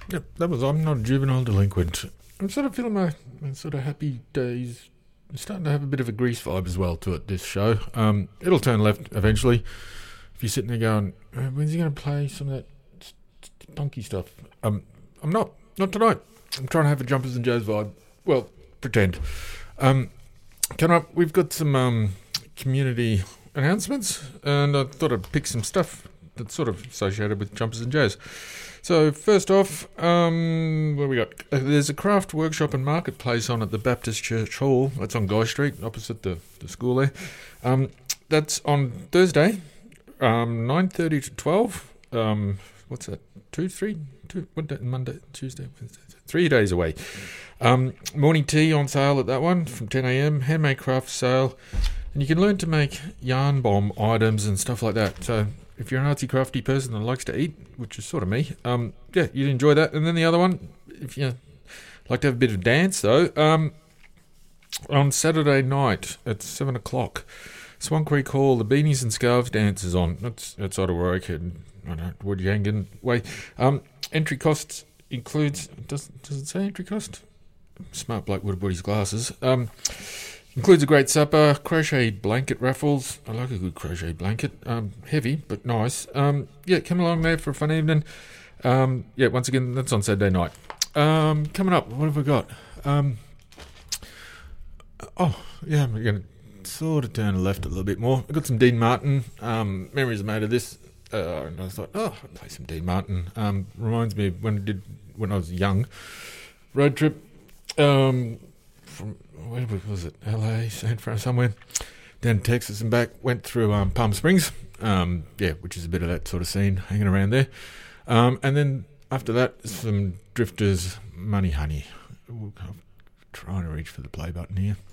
Yep, that was I'm Not a Juvenile Delinquent. I'm sort of feeling my sort of happy days. I'm starting to have a bit of a Grease vibe as well to it, this show. It'll turn left eventually. If you're sitting there going, when's he going to play some of that punky stuff? I'm not tonight. I'm trying to have a Jumpers and Jazz vibe. Well, pretend. Coming up, we've got some community announcements, and I thought I'd pick some stuff that's sort of associated with Jumpers and Jazz. So first off, what have we got? There's a craft workshop and marketplace on at the Baptist Church Hall. That's on Guy Street, opposite the school there. That's on Thursday, 9:30 to 12. What's that? What day? Monday, Tuesday, Wednesday, 3 days away. Morning tea on sale at that one from 10 a.m. Handmade craft sale, and you can learn to make yarn bomb items and stuff like that. So if you're an artsy crafty person that likes to eat, which is sort of me, you'd enjoy that. And then the other one, if you like to have a bit of dance though, on Saturday night at 7 o'clock, Swan Creek Hall, the Beanies and Scarves dance is on. That's outside of Warwick and Woodyangan way. Entry costs includes, does it say entry cost? Smart bloke would have brought his glasses. Includes a great supper, crochet blanket raffles. I like a good crochet blanket. Heavy, but nice. Come along there for a fun evening. Once again, that's on Saturday night. Coming up, what have we got? We're going to sort of turn left a little bit more. I've got some Dean Martin. Memories are made of this. And I thought, I'll play some Dean Martin. Reminds me of when I was young. Road trip from, where was it? LA, San Fran, somewhere down to Texas and back. Went through Palm Springs, which is a bit of that sort of scene hanging around there. And then after that, some Drifters, Money Honey. I'm trying to reach for the play button here.